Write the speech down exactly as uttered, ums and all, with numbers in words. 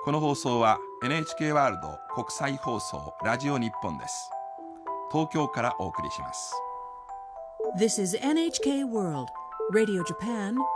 この放送は エヌエイチケー ワールド国際放送ラジオ日本です。東京からお送りします。 This is エヌエイチケー World Radio Japan